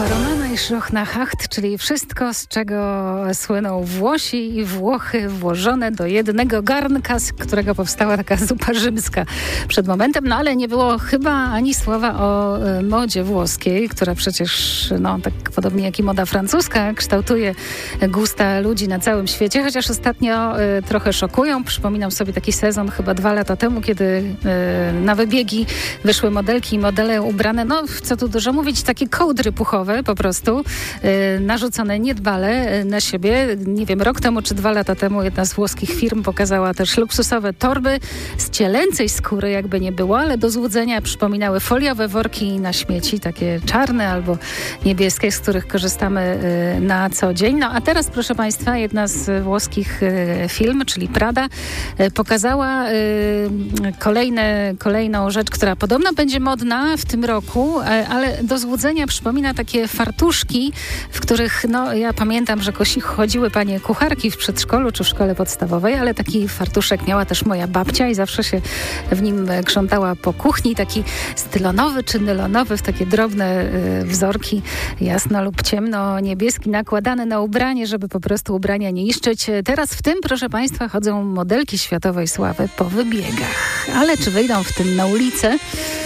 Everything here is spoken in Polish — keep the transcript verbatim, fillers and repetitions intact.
Romana i szloch na Hacht, czyli wszystko, z czego słyną Włosi i Włochy, włożone do jednego garnka, z którego powstała taka zupa rzymska przed momentem. No ale nie było chyba ani słowa o y, modzie włoskiej, która przecież, no tak podobnie jak i moda francuska, kształtuje gusta ludzi na całym świecie, chociaż ostatnio y, trochę szokują. Przypominam sobie taki sezon chyba dwa lata temu, kiedy y, na wybiegi wyszły modelki i modele ubrane, no co tu dużo mówić, takie kołdry puchowe po prostu, y, narzucone niedbale y, na siebie. Nie wiem, rok temu czy dwa lata temu jedna z włoskich firm pokazała też luksusowe torby z cielęcej skóry, jakby nie było, ale do złudzenia przypominały foliowe worki na śmieci, takie czarne albo niebieskie, z których korzystamy y, na co dzień. No a teraz, proszę Państwa, jedna z włoskich y, firm, czyli Prada, y, pokazała y, kolejne, kolejną rzecz, która podobno będzie modna w tym roku, y, ale do złudzenia przypomina takie fartuszki, w których, no ja pamiętam, że kosi chodziły panie kucharki w przedszkolu czy w szkole podstawowej, ale taki fartuszek miała też moja babcia i zawsze się w nim krzątała po kuchni, taki stylonowy czy nylonowy, w takie drobne y, wzorki, jasno lub ciemno niebieski, nakładane na ubranie, żeby po prostu ubrania nie niszczyć. Teraz w tym, proszę Państwa, chodzą modelki światowej sławy po wybiegach. Ale czy wyjdą w tym na ulicę?